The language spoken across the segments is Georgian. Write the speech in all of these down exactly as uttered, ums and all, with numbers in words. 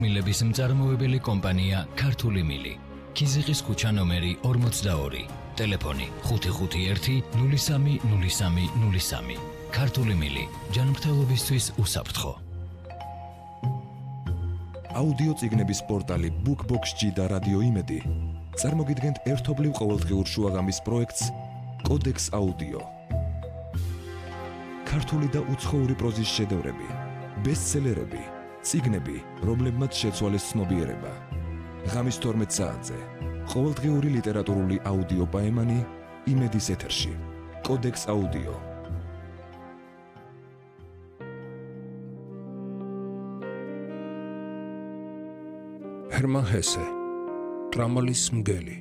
მილების მწარმოებელი კომპანია ქართული მილი. ქიზიყის ქუჩა ნომერი ორმოცდაორი. ტელეფონი ხუთი ხუთი ერთი ნული სამი ნული სამი ნული სამი. ქართული მილი. ჯანმრთელობისთვის უსაფრთხო. აუდიო წიგნების პორტალი BookBox-G და რადიო იმედი წარმოგიდგენთ ერთობლივ ყოველდღიურ შუაღამის პროექტს კოდექს აუდიო. ქართული და უცხოური პროზის შედევრები, ბესტსელერები, წიგნები, რომლებმაც შეცვალეს ცნობიერება. ღამის თორმეტ საათზე ყოველდღიური ლიტერატურული აუდიო პაემანი იმედის ეთერში. კოდექს აუდიო. ჰერმან ჰესე, ტრამალის მგელი.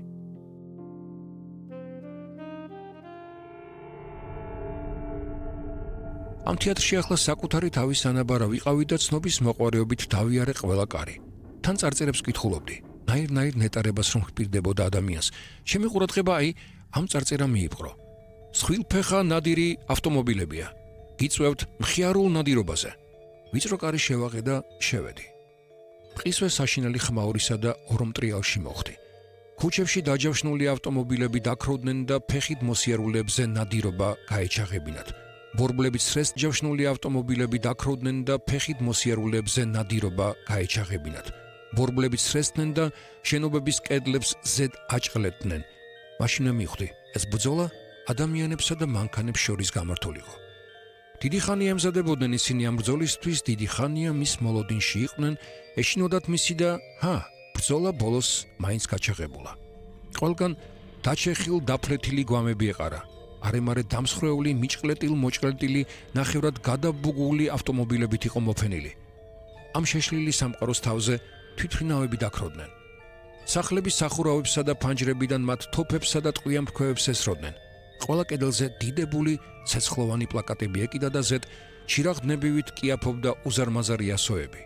ამ თეატრში ახლა საკუთარი თავის ანაბარა ვიყავი და ცნობის მოყვარეობით დავიარე ყველა კარი. თან წარწერებს კითხულობდი. ნაირ-ნაირ ნეტარებას რომ ხპირდებოდა ადამიანს. ჩემი ყურადღება აი ამ წარწერა მიიპყრო. სხვილფეხა ნადირი ავტომობილებია. გიწვევთ მხიარულ ნადირობაზე. ვიწრო კარი შევაღე და შევედი. მყისვე საშინელი ხმაურისა და ორმტრიალში მოხდი. ქუჩებში დაჯავშნული ავტომობილები დაქროდნენ და ფეხით მოსიარულეებზე ნადირობა გაეჩაღებინათ. ბორბლებით სრესტ ჯავშნული ავტომობილები დაქროდნენ და ფეხით მოსიარულეებზე ნადირობა გაეჩაღებინათ. ბორბლებით სრესტდნენ და შენობების კედლებს ზედ აჭყლებდნენ. მაშინ მივხვდი, ეს ბრძოლა ადამიანებსა და მანქანებს შორის გამართულიყო. დიდი ხანია ემზადებოდნენ ისინი ამ ბრძოლისთვის, დიდი ხანია მის მოლოდინში იყვნენ, ეშინოდათ მისი და ჰა, ბრძოლა ბოლოს მაინც გაჩაღებულა. ყველგან დაჩეხილ დაფლეთილი გვამები ეყარა. არემარე დამსხრეული, მიჭყლეტილ-მოჭყლეტილი, ნახევრად გადაბუგული ავტომობილებით იყო მოფენილი. ამ შეშლილი სამყაროს თავზე თვითმფრინავები დაქროდნენ. სახლების სახურავებსა და ფანჯრებიდან მათ თოფებსა და ტყვიან ფქვევებს ესროდნენ. ყველა კედელზე დიდებული ცეცხლოვანი პლაკატები ეკიდა და ზედ ჩირაღდნებივით კიაფობდა უზარმაზარი ასოები.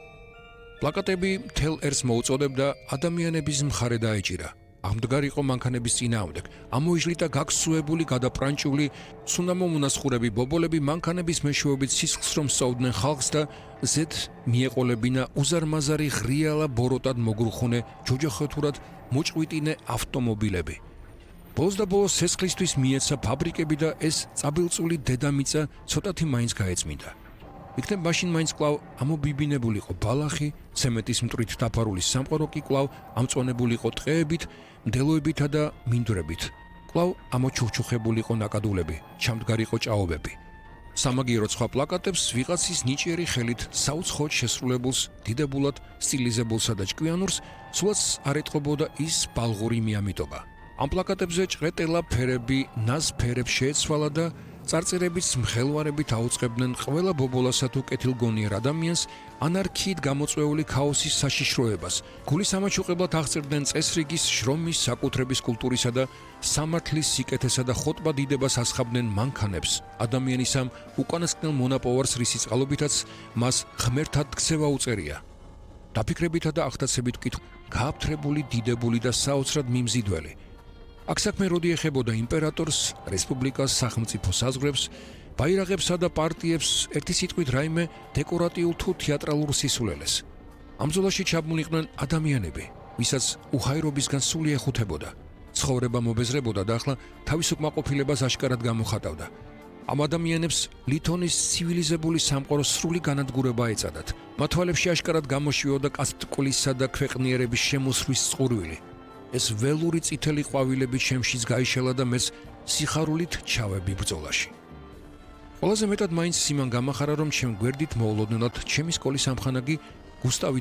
პლაკატები მთელ ერს მოუწოდებდა ადამიანების მხარე დაეჭირა. ამდგარ იყო მანქანების წინააღმდეგ. ამოიჟლიტა გაგსუებული, გადაპრანჭული, სუნამო მონასხურები ბობოლები მანქანების მეშვეობით სისხლს რომ სწოვდნენ ხალხს და ზედ მიეყოლებინა უზარმაზარი ღრიალა ბოროტად მოგრუხუნე, ჯოჯოხეთურად მოჭყვიტინე ავტომობილები. ბოლოს და ბოლოს სესხლისთვის მიეცა ფაბრიკები და ეს წაბილწული დედამიწა ცოტათი მაინც გაეწმინდა. იქნებ მაშინ მაინც კვლავ ამობიბინებულიყო ბალახი, ცემენტის მტრით დაფარული სამყარო კი კვლავ ამწვანებულიყო ტყეებით, მდელოებითა და მინდვრებით. კვლავ ამოჩუხჩუხებულიყო ნაკადულები, ჩამდგარიყო ჭაობები. სამაგიერო სხვა პლაკატებს ვიღაცის ნიჭიერი ხელით საუცხოოდ შესრულებულს, დიდებულად სტილიზებულსა და ჭკვიანურს სულაც არ ეტყობოდა ის ბალღური მიამიტობა. ამ პლაკატებზე ჭყეტელა ფერები ნაზ ფერებს შეეცვალა და წარწერების მხელვარებით აუწყებდნენ ყველა ბობოლასა თუ კეთილგონიერ ადამიანს ანარქიით გამოწვეული ქაოსის საშიშროებას. გულის ამაჩუყებლად აღწერდნენ წესრიგის, შრომის, საკუთრების კულტურისა და სამართლის სიკეთესა და ხოტბა დიდებას ასხაბდნენ მანქანებს. ადამიანის ამ უკანასკნელ მონაპოვარს, რისი წყალობითაც მას ღმერთად ქცევა უწერია. დაფიქრებითა და ახდაცებით კითხვა, გააფთრებული, დიდებული და საოცრად მიმზიდველი. აქ საქმე როდი ეხებოდა იმპერატორს, რესპუბლიკას, სახელმწიფო საზღვრებს, ბაირაღებსა და პარტიებს, ერთი სიტყვით რაიმე დეკორატიულ თუ თეატრალურ სისულელეს. ამ ბრძოლაში ჩაბმულიყვნენ ადამიანები, ვისაც უხაირობისგან სული ეხუთებოდა. ცხოვრება მობეზრებოდა და ახლა თავის უკმაყოფილებას აშკარად გამოხატავდა. ამ ადამიანებს ლითონის ცივილიზებული სამყაროს სრული განადგურება ეწადათ. მათ თვალებში აშკარად გამოშვიოდა კასტკულისა და ქვეყნიერების შემოსვლის წყურვილი. ეს ველური წითელი ყვავილებით შემშიც გაიშალა და მეც სიხარულით ჩავები ბრძოლაში. ყველაზე მეტად მაინც სიმან გამახარა, რომ ჩემ გვერდით მოულოდნელად ჩემი სკოლის ამხანაგი გუსტავი